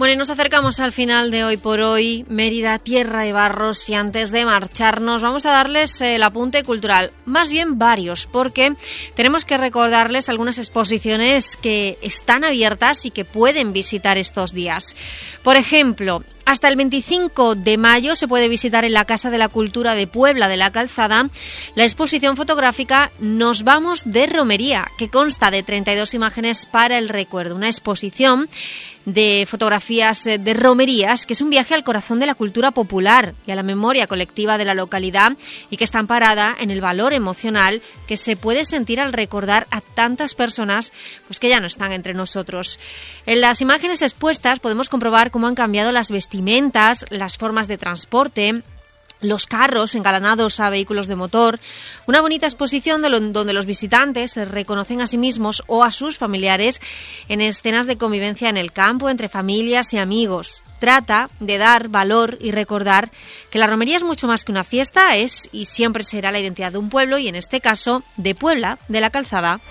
Bueno, y nos acercamos al final de Hoy por Hoy, Mérida, tierra de barros, y antes de marcharnos vamos a darles el apunte cultural, más bien varios, porque tenemos que recordarles algunas exposiciones que están abiertas y que pueden visitar estos días. Por ejemplo, hasta el 25 de mayo se puede visitar en la Casa de la Cultura de Puebla de la Calzada la exposición fotográfica Nos vamos de romería, que consta de 32 imágenes para el recuerdo, una exposición de fotografías de romerías, que es un viaje al corazón de la cultura popular y a la memoria colectiva de la localidad, y que está amparada en el valor emocional que se puede sentir al recordar a tantas personas pues que ya no están entre nosotros. En las imágenes expuestas podemos comprobar cómo han cambiado las vestimentas, las formas de transporte, los carros engalanados a vehículos de motor, una bonita exposición donde los visitantes se reconocen a sí mismos o a sus familiares en escenas de convivencia en el campo, entre familias y amigos. Trata de dar valor y recordar que la romería es mucho más que una fiesta, es y siempre será la identidad de un pueblo, y en este caso de Puebla de la Calzada.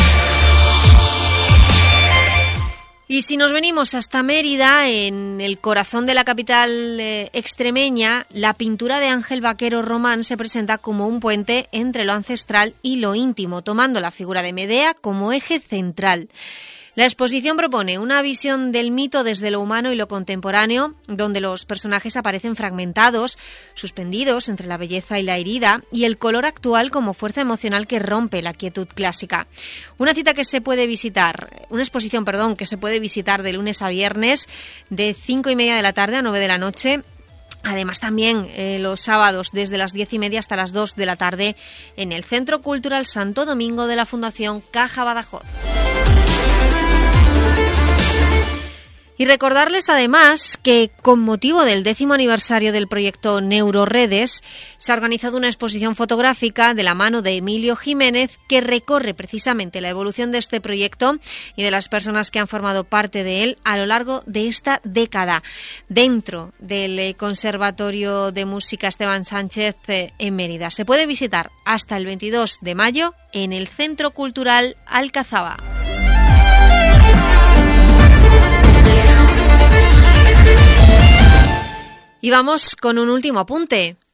Y si nos venimos hasta Mérida, en el corazón de la capital extremeña, la pintura de Ángel Vaquero Román se presenta como un puente entre lo ancestral y lo íntimo, tomando la figura de Medea como eje central. La exposición propone una visión del mito desde lo humano y lo contemporáneo, donde los personajes aparecen fragmentados, suspendidos entre la belleza y la herida, y el color actual como fuerza emocional que rompe la quietud clásica. Una exposición que se puede visitar de lunes a viernes, de 5:30 de la tarde a 9 de la noche. Además, también los sábados desde las 10:30 hasta las 2 de la tarde en el Centro Cultural Santo Domingo de la Fundación Caja Badajoz. Y recordarles además que con motivo del 10º aniversario del proyecto Neuroredes se ha organizado una exposición fotográfica de la mano de Emilio Jiménez que recorre precisamente la evolución de este proyecto y de las personas que han formado parte de él a lo largo de esta década, dentro del Conservatorio de Música Esteban Sánchez en Mérida. Se puede visitar hasta el 22 de mayo en el Centro Cultural Alcazaba. Y vamos con un último apunte.